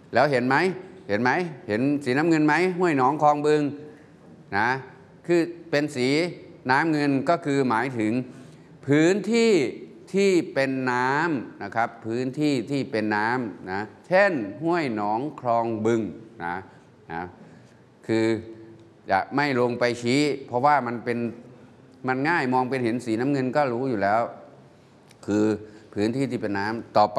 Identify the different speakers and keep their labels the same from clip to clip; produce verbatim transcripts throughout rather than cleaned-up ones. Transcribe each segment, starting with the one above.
Speaker 1: แล้วเห็นไหมเห็นไหมเห็นสีน้ำเงินไหมห้วยหนองคลองบึงนะคือเป็นสีน้ำเงินก็คือหมายถึงพื้นที่ที่เป็นน้ำนะครับพื้นที่ที่เป็นน้ำนะเช่นห้วยหนองคลองบึงนะนะคือจะไม่ลงไปชี้เพราะว่ามันเป็นมันง่ายมองเป็นเห็นสีน้ำเงินก็รู้อยู่แล้วคือพื้นที่ที่เป็นน้ำต่อไป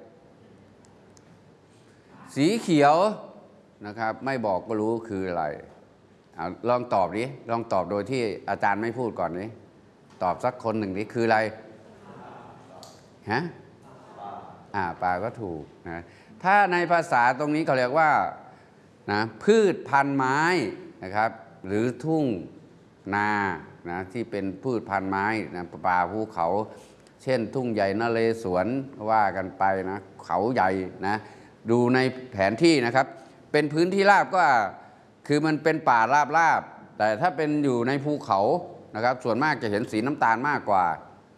Speaker 1: สีเขียวนะครับไม่บอกก็รู้คืออะไรเอาลองตอบดิลองตอบโดยที่อาจารย์ไม่พูดก่อนดิตอบสักคนหนึ่งดิคืออะไรฮะอ่าปลาก็ถูกนะถ้าในภาษาตรงนี้เขาเรียกว่านะพืชพันธุ์ไม้นะครับหรือทุ่งนานะที่เป็นพืชพันธุ์ไม้นะป่าภูเขาเช่นทุ่งใหญ่นเรศวรว่ากันไปนะเขาใหญ่นะดูในแผนที่นะครับเป็นพื้นที่ราบก็คือมันเป็นป่าราบๆแต่ถ้าเป็นอยู่ในภูเขานะครับส่วนมากจะเห็นสีน้ำตาลมากกว่า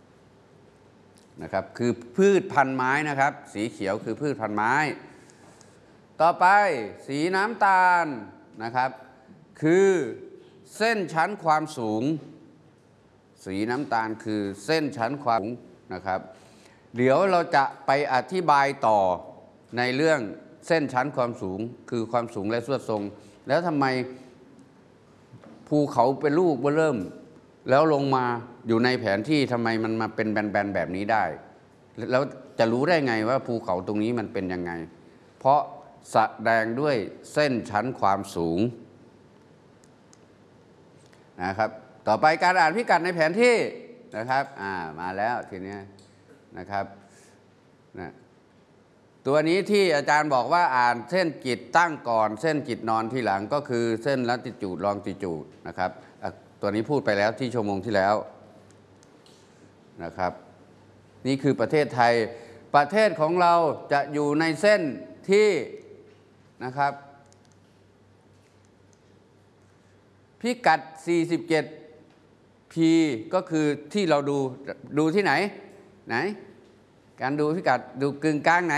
Speaker 1: นะครับคือพืชพันธุ์ไม้นะครับสีเขียวคือพืชพันธุ์ไม้ต่อไปสีน้ำตาลนะครับคือเส้นชั้นความสูงสีน้ำตาลคือเส้นชั้นความสูงนะครับเดี๋ยวเราจะไปอธิบายต่อในเรื่องเส้นชั้นความสูงคือความสูงและส่วนทรงแล้วทำไมภูเขาเป็นลูกเริ่มแล้วลงมาอยู่ในแผนที่ทำไมมันมาเป็นแบนๆแบบนี้ได้แล้วจะรู้ได้ไงว่าภูเขาตรงนี้มันเป็นยังไงเพราะแสดงด้วยเส้นชั้นความสูงนะครับต่อไปการอ่านพิกัดในแผนที่นะครับอ่ามาแล้วทีนี้นะครับนะตัวนี้ที่อาจารย์บอกว่าอ่านเส้นกิจตั้งก่อนเส้นกิจนอนที่หลังก็คือเส้นลัติจูดลองติจูดนะครับตัวนี้พูดไปแล้วที่ชั่วโมงที่แล้วนะครับนี่คือประเทศไทยประเทศของเราจะอยู่ในเส้นที่นะครับพิกัดสี่สิบเจ็ด พี ก็คือที่เราดูดูที่ไหนไหนการดูพิกัดดูกึ่งกลางไหน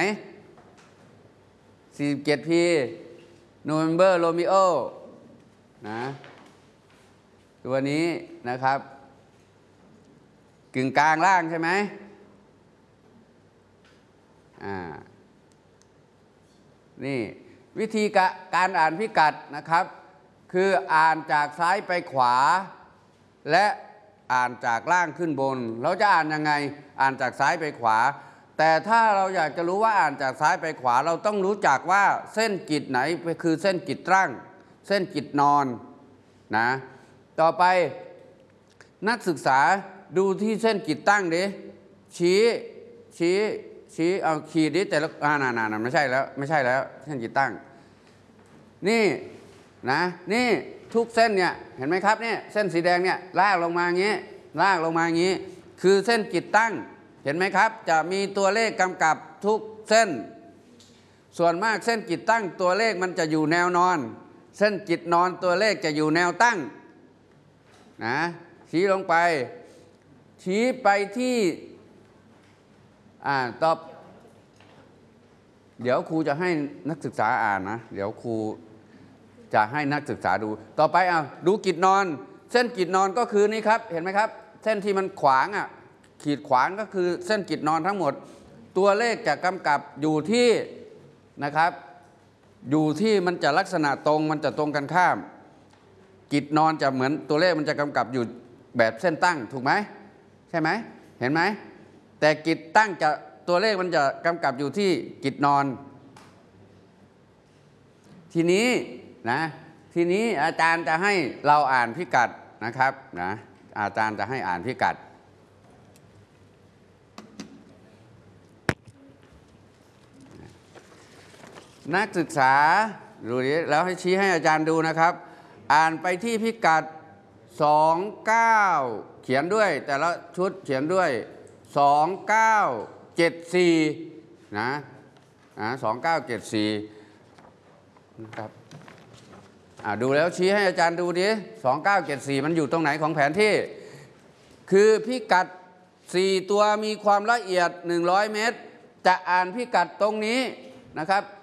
Speaker 1: สี่สิบเจ็ด พี November Romeo นะตัวนี้นะครับกึ่งกลางล่างใช่ไหมอ่านี่วิธีการอ่านพิกัดนะครับคืออ่านจากซ้ายไปขวาและอ่านจากล่างขึ้นบนเราจะอ่านยังไงอ่านจากซ้ายไปขวาแต่ถ้าเราอยากจะรู้ว่าอ่านจากซ้ายไปขวาเราต้องรู้จักว่าเส้นกิจไหนคือเส้นกิจตั้งเส้นกิจนอนนะต่อไปนักศึกษาดูที่เส้นกิจตั้งดิชี้ชี้ชี้เอาขีดดิแต่ละอ่านานาไม่ใช่แล้วไม่ใช่แล้วเส้นกิจตั้งนี่นะนี่ทุกเส้นเนี่ยเห็นไหมครับเนี่ยเส้นสีแดงเนี่ยลากลงมาอย่างนี้ลากลงมาอย่างนี้คือเส้นกิจตั้งเห็นไหมครับจะมีตัวเลขกำกับทุกเส้นส่วนมากเส้นกิจตั้งตัวเลขมันจะอยู่แนวนอนเส้นกิจนอนตัวเลขจะอยู่แนวตั้งนะชี้ลงไปชี้ไปที่อ่าตอบเดี๋ยวครูจะให้นักศึกษาอ่านนะเดี๋ยวครูจะให้นักศึกษาดูต่อไปอ่ะดูกิจนอนเส้นกิจนอนก็คือนี่ครับเห็นไหมครับเส้นที่มันขวางอ่ะขีดขวางก็คือเส้นกิจนอนทั้งหมดตัวเลขจะกำกับอยู่ที่นะครับอยู่ที่มันจะลักษณะตรงมันจะตรงกันข้ามกิจนอนจะเหมือนตัวเลขมันจะกำกับอยู่แบบเส้นตั้งถูกไหมใช่ไหมเห็นไหมแต่กิจตั้งจะตัวเลขมันจะกำกับอยู่ที่กิจนอนทีนี้นะทีนี้อาจารย์จะให้เราอ่านพิกัดนะครับนะอาจารย์จะให้อ่านพิกัดนักศึกษาดูดิแล้วให้ชี้ให้อาจารย์ดูนะครับอ่านไปที่พิกัดสองเก้าเขียนด้วยแต่ละชุดเขียนด้วยสองเก้าเจ็ดสี่นะนะสองเก้าเจ็ดสี่นะครับอ่าดูแล้วชี้ให้อาจารย์ดูดิสองเก้าเจ็ดสี่มันอยู่ตรงไหนของแผนที่คือพิกัดสี่ตัวมีความละเอียดหนึ่งร้อยเมตรจะอ่านพิกัดตรงนี้นะครับ